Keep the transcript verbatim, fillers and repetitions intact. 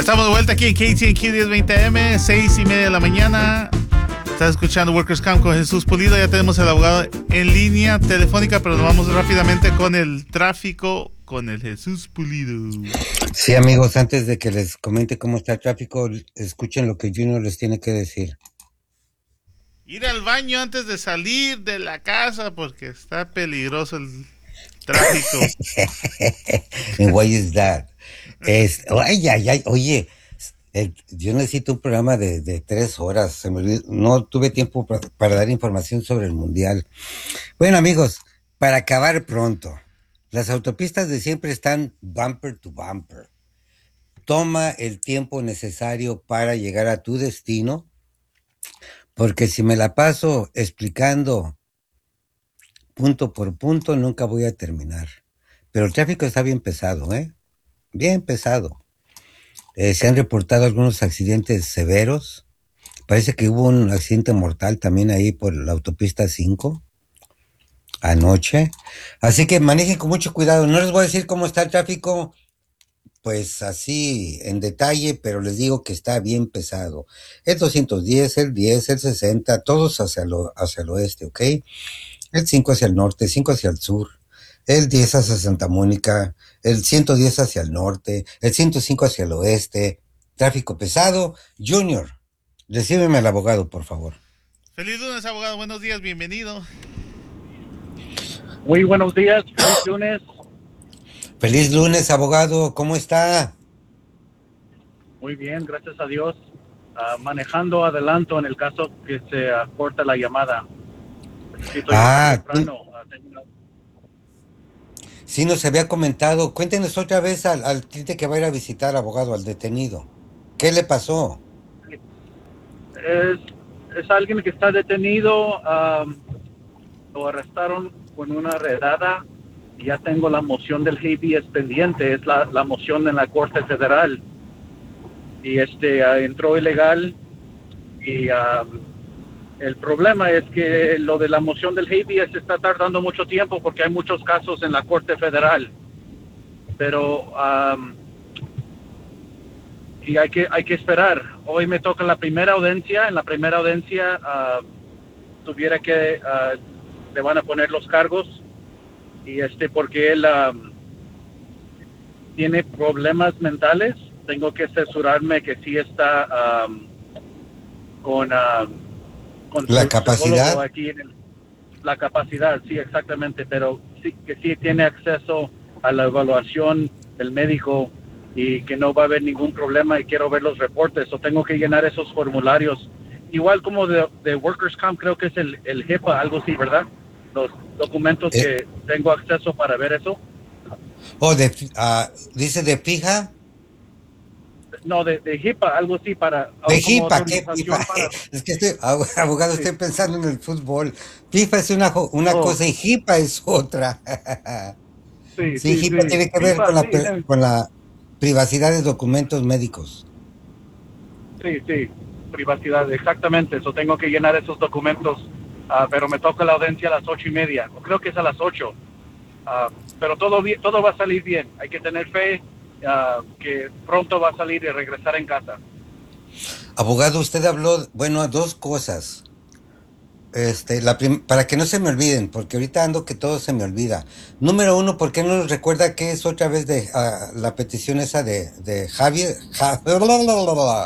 Estamos de vuelta aquí en K T N Q diez veinte A M, seis y media de la mañana. Estás escuchando Workers Camp con Jesús Pulido. Ya tenemos al abogado en línea telefónica, pero nos vamos rápidamente con el tráfico con el Jesús Pulido. Sí, amigos, antes de que les comente cómo está el tráfico, escuchen lo que Junior les tiene que decir. Ir al baño antes de salir de la casa porque está peligroso el tráfico. And why is that? Es, ay, ay, ay, oye, el, yo necesito un programa de, de tres horas. Se me olvidó, no tuve tiempo para, para dar información sobre el mundial. Bueno, amigos, para acabar pronto, las autopistas de siempre están bumper to bumper. Toma el tiempo necesario para llegar a tu destino, porque si me la paso explicando punto por punto, nunca voy a terminar. Pero el tráfico está bien pesado, ¿eh? Bien pesado. Eh, se han reportado algunos accidentes severos. Parece que hubo un accidente mortal también ahí por la autopista cinco anoche. Así que manejen con mucho cuidado. No les voy a decir cómo está el tráfico, pues así en detalle, pero les digo que está bien pesado. El doscientos diez, el diez, el sesenta, todos hacia, lo, hacia el oeste, ¿ok? El cinco hacia el norte, cinco hacia el sur. El diez hacia Santa Mónica, el ciento diez hacia el norte, el ciento cinco hacia el oeste. Tráfico pesado. Junior, recíbeme al abogado, por favor. Feliz lunes, abogado. Buenos días, bienvenido. Muy buenos días, feliz lunes. Feliz lunes, abogado. ¿Cómo está? Muy bien, gracias a Dios. Uh, manejando adelanto en el caso que se uh, corta la llamada. Ah, temprano. Sí, nos había comentado. Cuéntenos otra vez al, al cliente que va a ir a visitar, abogado, al detenido. ¿Qué le pasó? Es, es alguien que está detenido. Um, lo arrestaron con una redada. Ya tengo la moción del habeas pendiente. Es la, la moción en la Corte Federal. Y este uh, entró ilegal. Y uh, el problema es que lo de la moción del habeas está tardando mucho tiempo porque hay muchos casos en la Corte Federal. Pero um, y hay que hay que esperar. Hoy me toca la primera audiencia. En la primera audiencia uh, tuviera que uh, le van a poner los cargos y este porque él um, tiene problemas mentales. Tengo que asesorarme que sí está um, con uh, Con la capacidad aquí en el, la capacidad, sí, exactamente, pero sí que sí tiene acceso a la evaluación del médico y que no va a haber ningún problema y quiero ver los reportes o tengo que llenar esos formularios igual como de, de Workers Comp, creo que es el, el HIPAA, algo así, ¿verdad? Los documentos eh. que tengo acceso para ver eso. Oh, de, uh, dice de fija. No, de, de HIPAA, algo así para... De HIPAA, ¿qué FIFA? Para... Es que estoy, abogado, sí. Estoy pensando en el fútbol. FIFA es una, una oh. cosa y HIPAA es otra. Sí, sí, sí, HIPAA sí. tiene que ver HIPAA, con, la, sí, con la privacidad de documentos médicos. Sí, sí, privacidad, exactamente. Eso tengo que llenar esos documentos, uh, pero me toca la audiencia a las ocho y media. Creo que es a las ocho. Uh, pero todo, bien, todo va a salir bien. Hay que tener fe. Uh, que pronto va a salir y regresar en casa. Abogado, usted habló, bueno, dos cosas. Este, la prim- para que no se me olviden, porque ahorita ando que todo se me olvida. Número uno, ¿por qué no nos recuerda qué es otra vez de uh, la petición esa de, de Javier? Ja-